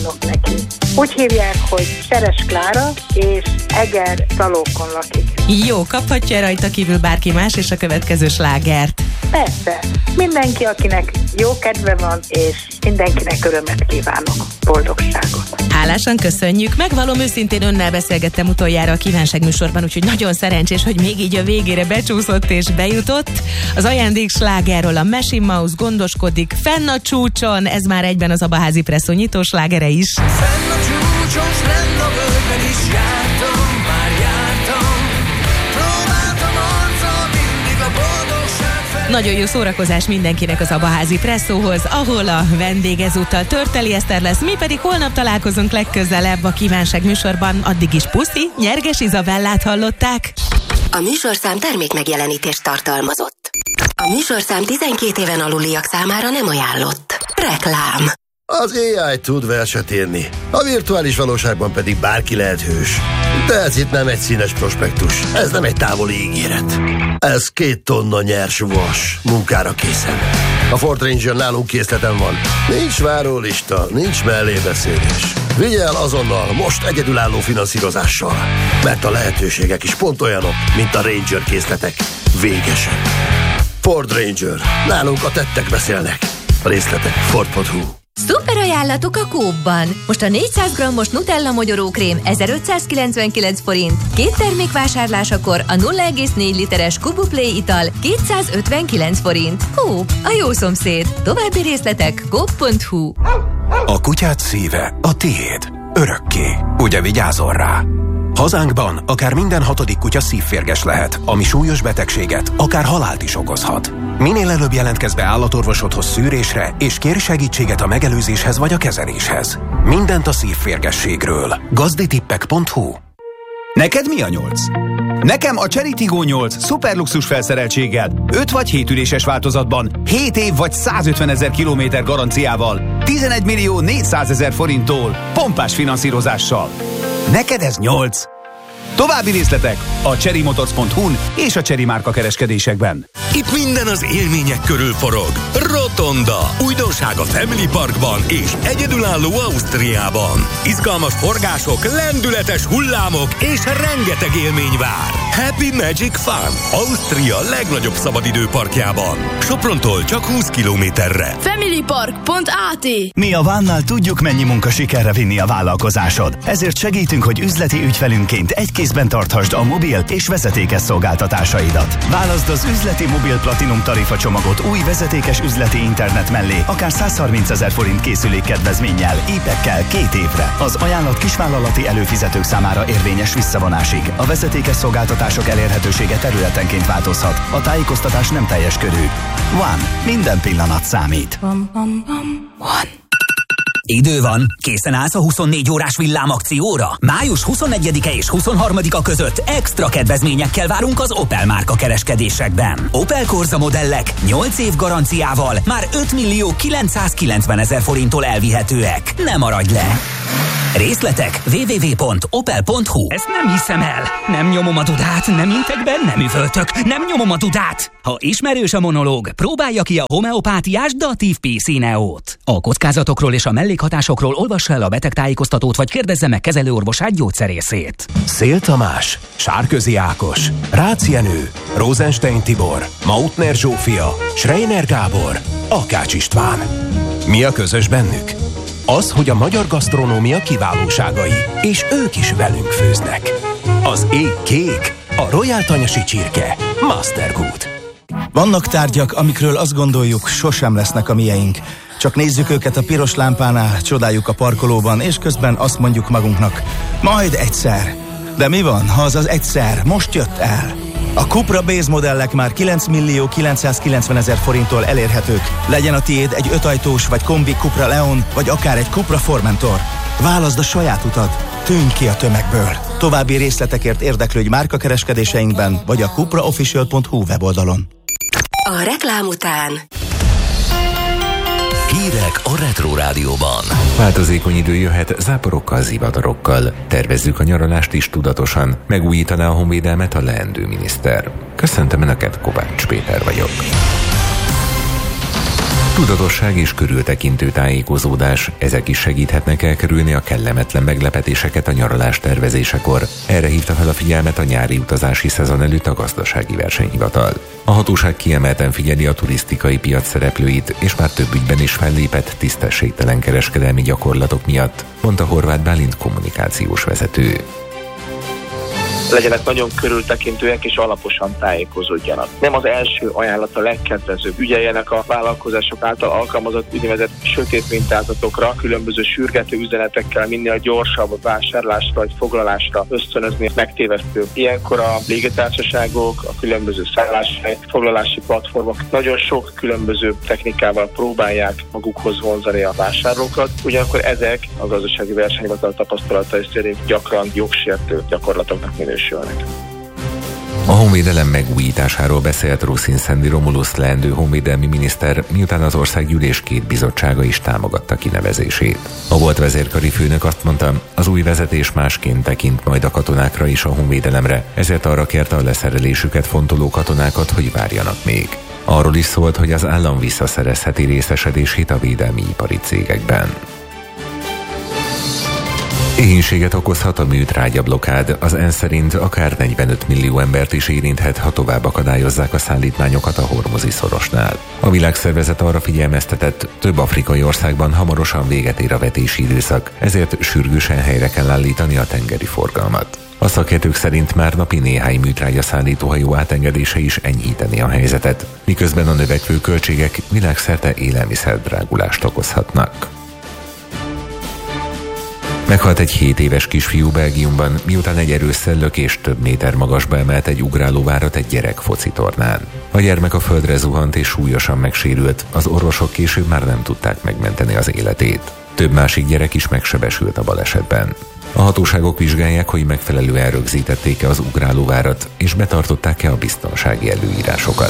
kívánok neki. Úgy hívják, hogy Seres Klára, és Eger Zalókon lakik. Jó, kaphatja rajta kívül bárki más és a következő slágert? Persze, mindenki, akinek jó kedve van, és mindenkinek örömet kívánok, boldogságot. Hálásan köszönjük, megvallom őszintén, önnel beszélgettem utoljára a Kívánság műsorban, úgyhogy nagyon szerencsés, hogy még így a végére becsúszott és bejutott. Az ajándék slágerről a Machine Mouse Gondoskodik, Fenn a csúcson, ez már egyben az Abaházi Presszó nyitó slágere is. Fenn a csúcson, s lenn a völgyben is jártam, már jártam, próbáltam arccal mindig a boldogság felé. Nagyon jó szórakozás mindenkinek az Abaházi Presszóhoz, ahol a vendég ezúttal Törteli Eszter lesz, mi pedig holnap találkozunk legközelebb a Kívánság műsorban. Addig is puszi, Nyerges Izabellát hallották. A műsorszám termékmegjelenítést tartalmazott. A műsorszám 12 éven aluliak számára nem ajánlott. Reklám. Az AI tud verset írni, a virtuális valóságban pedig bárki lehet hős. De ez itt nem egy színes prospektus, ez nem egy távoli ígéret. Ez 2 tonna nyers vas, munkára készen. A Ford Ranger nálunk készleten van. Nincs várólista, nincs mellébeszélés. Vigye el azonnal, most egyedülálló finanszírozással. Mert a lehetőségek is pont olyanok, mint a Ranger készletek. Végesen. Ford Ranger. Nálunk a tettek beszélnek. A részletek Ford.hu. Szuper ajánlatok a Coop-ban! Most a 400 g-os Nutella mogyorókrém 1599 forint, 2 termék vásárlásakor a 0,4 literes Kubu Play ital 259 forint. Coop, a jó szomszéd. További részletek coop.hu. A kutyád szíve a tiéd. Örökké. Ugye vigyázol rá? Hazánkban akár minden 6. kutya szívférges lehet, ami súlyos betegséget, akár halált is okozhat. Minél előbb jelentkezz be állatorvosodhoz szűrésre, és kérj segítséget a megelőzéshez vagy a kezeléshez. Mindent a szívférgességről. Gazditippek.hu. Neked mi a 8? Nekem a Chery Tiggo 8 szuperluxus felszereltséggel, 5 vagy 7 üléses változatban, 7 év vagy 150 000 kilométer garanciával, 11 millió 400 000 forinttól, pompás finanszírozással. Neked ez 8. További részletek a cherrymotors.hu-n és a Chery márka kereskedésekben. Itt minden az élmények körül forog. Rotonda. Újdonság a Family Parkban és egyedülálló Ausztriában. Izgalmas forgások, lendületes hullámok és rengeteg élmény vár. Happy Magic Fun. Ausztria legnagyobb szabadidőparkjában. Soprontól csak 20 kilométerre. Familypark.at. Mi a Vánnal tudjuk, mennyi munka sikerre vinni a vállalkozásod. Ezért segítünk, hogy üzleti ügyfelünként egy kézben tarthasd a mobil és vezetékes szolgáltatásaidat. Válaszd az üzleti mobil platinum tarifa csomagot új vezetékes üzleti internet mellé, akár 130 000 forint készülék kedvezménnyel, épekkel 2 évre. Az ajánlat kisvállalati előfizetők számára érvényes visszavonásig. A vezetékes szolgáltatások elérhetősége területenként változhat. A tájékoztatás nem teljes körű. One. Minden pillanat számít. One. Idő van, készen állsz a 24 órás villámakcióra? Május 21-e és 23-a között extra kedvezményekkel várunk az Opel márka kereskedésekben. Opel Corsa modellek 8 év garanciával már 5 millió 990 000 forinttól elvihetőek. Ne maradj le! Részletek www.opel.hu. Ezt nem hiszem el. Nem nyomom a dudát, nem intek be, nem üvöltök, nem nyomom a dudát. Ha ismerős a monológ, próbálja ki a homeopátiás Datív P-Cineót. A kockázatokról és a mellékhatásokról olvassa el a betegtájékoztatót, vagy kérdezze meg kezelőorvosát, gyógyszerészét. Szél Tamás, Sárközi Ákos, Rácz Jenő, Rosenstein Tibor, Mautner Zsófia, Schreiner Gábor, Akács István. Mi a közös bennük? Az, hogy a magyar gasztronómia kiválóságai, és ők is velünk főznek. Az ég kék, a Royal Tanyasi csirke, Mastergood. Vannak tárgyak, amikről azt gondoljuk, sosem lesznek a mieink. Csak nézzük őket a piros lámpánál, csodáljuk a parkolóban, és közben azt mondjuk magunknak, majd egyszer. De mi van, ha az egyszer most jött el? A Cupra Base modellek már 9 millió 990 000 forinttól elérhetők. Legyen a tiéd egy 5 ajtós vagy kombi Cupra Leon, vagy akár egy Cupra Formentor. Válaszd a saját utad, tűnj ki a tömegből. További részletekért érdeklődj márkakereskedéseinkben, vagy a cupraofficial.hu weboldalon. A reklám után Hírek a Retro Rádióban. Változékony idő jöhet záporokkal, zivatarokkal. Tervezzük a nyaralást is tudatosan. Megújítaná a honvédelmet a leendő miniszter. Köszöntöm Önöket, Kovács Péter vagyok. Tudatosság és körültekintő tájékozódás, ezek is segíthetnek elkerülni a kellemetlen meglepetéseket a nyaralás tervezésekor. Erre hívta fel a figyelmet a nyári utazási szezon előtt a Gazdasági Versenyhivatal. A hatóság kiemelten figyeli a turisztikai piac szereplőit, és már több ügyben is fellépett tisztességtelen kereskedelmi gyakorlatok miatt, mondta Horváth Bálint kommunikációs vezető. Legyenek nagyon körültekintőek és alaposan tájékozódjanak. Nem az első ajánlat a legkedvezőbb. Ügyeljenek a vállalkozások által alkalmazott úgynevezett sötét mintázatokra, különböző sürgető üzenetekkel minél gyorsabb vásárlásra vagy foglalásra ösztönözni megtévesztő. Ilyenkor a légitársaságok, a különböző szálláshely, foglalási platformok nagyon sok különböző technikával próbálják magukhoz vonzani a vásárlókat. Ugyanakkor ezek a Gazdasági Versenyhivatal tapasztalatai szerint gyakran jogsértő gyakorlatoknak minősülnek. A honvédelem megújításáról beszélt Ruszin Szendi Romulusz leendő honvédelmi miniszter, miután az országgyűlés 2 bizottsága is támogatta kinevezését. A volt vezérkari főnök azt mondta, az új vezetés másként tekint majd a katonákra és a honvédelemre, ezért arra kérte a leszerelésüket fontoló katonákat, hogy várjanak még. Arról is szólt, hogy az állam visszaszerezheti részesedését a védelmi ipari cégekben. Éhínséget okozhat a műtrágyablokkád. Az ENSZ szerint akár 45 millió embert is érinthet, ha tovább akadályozzák a szállítmányokat a Hormuzi szorosnál. A világszervezet arra figyelmeztetett, több afrikai országban hamarosan véget ér a vetési időszak, ezért sürgősen helyre kell állítani a tengeri forgalmat. A szakértők szerint már napi néhány műtrágya szállítóhajó átengedése is enyhíteni a helyzetet, miközben a növekvő költségek világszerte élelmiszerdrágulást okozhatnak. Meghalt egy 7 éves kisfiú Belgiumban, miután egy erős szellökés több méter magasba emelt egy ugrálóvárat egy gyerek focitornán. A gyermek a földre zuhant és súlyosan megsérült, az orvosok később már nem tudták megmenteni az életét. Több másik gyerek is megsebesült a balesetben. A hatóságok vizsgálják, hogy megfelelően rögzítették-e az ugrálóvárat, és betartották-e a biztonsági előírásokat.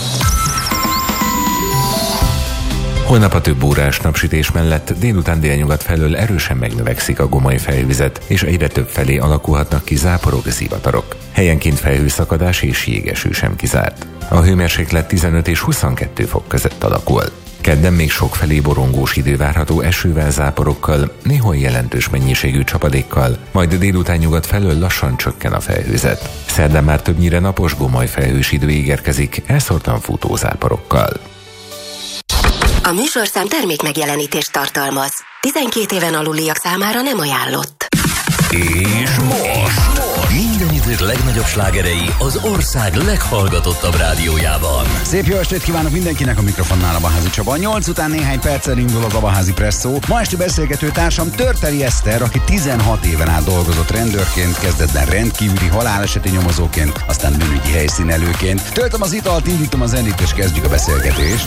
Holnap a több órás napsütés mellett délután délnyugat felől erősen megnövekszik a gomoly felhőzet, és egyre több felé alakulhatnak ki záporok, zivatarok. Helyenként felhőszakadás és jégeső sem kizárt. A hőmérséklet 15 és 22 fok között alakul. Kedden még sokfelé borongós idő várható esővel, záporokkal, néhol jelentős mennyiségű csapadékkal, majd délután nyugat felől lassan csökken a felhőzet. Szerdán már többnyire napos, gomoly felhős idő ígérkezik, elszórtan futó záporokkal. A műsorszám termék megjelenítést tartalmaz. 12 éven aluliak számára nem ajánlott. És most minden idők legnagyobb slágerei az ország leghallgatottabb rádiójában. Szép jó estét kívánok mindenkinek, a mikrofonnál Abaházi Csaba. 8 után néhány perccel indul az Abaházi Presszó. Ma esti beszélgető társam Törteri Eszter, aki 16 éven át dolgozott rendőrként, kezdetben rendkívüli haláleseti nyomozóként, aztán bűnügyi helyszínelőként. Töltöm az italt, indítom a zenét és kezdjük a beszélgetést.